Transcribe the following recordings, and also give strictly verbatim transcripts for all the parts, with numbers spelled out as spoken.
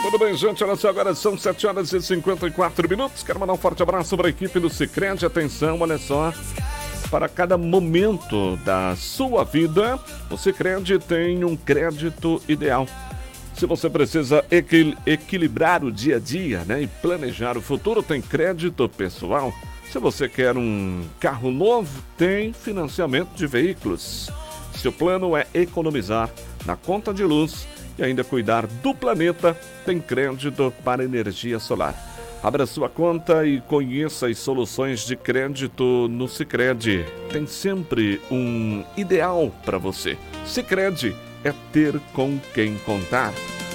Tudo bem, gente? Olha só, agora são sete horas e cinquenta e quatro minutos. Quero mandar um forte abraço para a equipe do Sicredi. Atenção, olha só. Para cada momento da sua vida, o Sicredi tem um crédito ideal. Se você precisa equil- equilibrar o dia a dia, né, e planejar o futuro, tem crédito pessoal. Se você quer um carro novo, tem financiamento de veículos. Se o plano é economizar na conta de luz e ainda cuidar do planeta, tem crédito para energia solar. Abra sua conta e conheça as soluções de crédito no Sicredi. Tem sempre um ideal para você. Sicredi é ter com quem contar.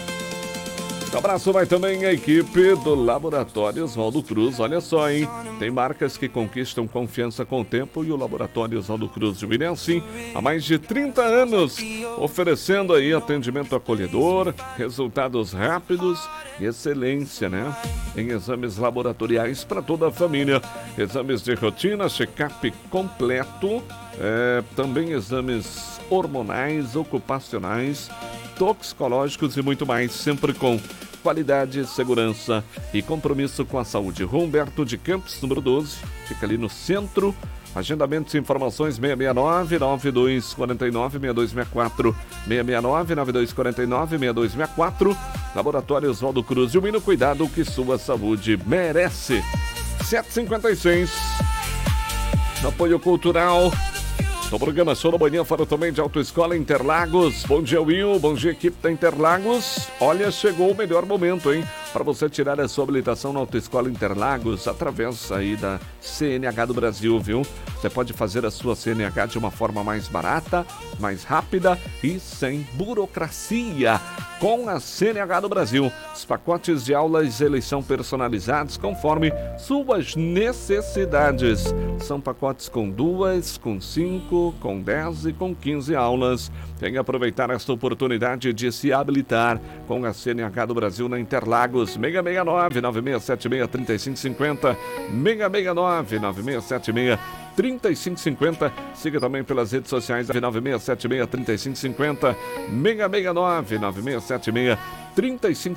Um abraço vai também a equipe do Laboratório Oswaldo Cruz. Olha só, hein? Tem marcas que conquistam confiança com o tempo e o Laboratório Oswaldo Cruz de William há mais de trinta anos, oferecendo aí atendimento acolhedor, resultados rápidos e excelência, né? Em exames laboratoriais para toda a família. Exames de rotina, check-up completo, é, também exames hormonais, ocupacionais, toxicológicos e muito mais, sempre com qualidade, segurança e compromisso com a saúde. Rua Humberto de Campos, número doze, fica ali no centro. Agendamentos e informações seis seis nove, nove dois quatro nove, seis dois seis quatro, seis seis nove, nove dois quatro nove, seis dois seis quatro. Laboratório Oswaldo Cruz, e o mínimo cuidado que sua saúde merece. sete e cinquenta e seis. Apoio cultural. No programa Show da Manhã, fala também de Autoescola Interlagos. Bom dia, Will. Bom dia, equipe da Interlagos. Olha, chegou o melhor momento, hein? Para você tirar a sua habilitação na Autoescola Interlagos através aí da C N H do Brasil, viu? Você pode fazer a sua C N H de uma forma mais barata, mais rápida e sem burocracia. Com a C N H do Brasil, os pacotes de aulas de eleição personalizados conforme suas necessidades. São pacotes com duas, com cinco, com dez e com quinze aulas. Venha aproveitar esta oportunidade de se habilitar com a C N H do Brasil na Interlagos. seis seis nove, nove seis sete seis, três cinco cinco zero. seis seis nove, nove seis sete seis, três cinco cinco zero. Siga também pelas redes sociais nove seis sete seis, três cinco cinco zero. seis seis nove, nove seis sete seis, três cinco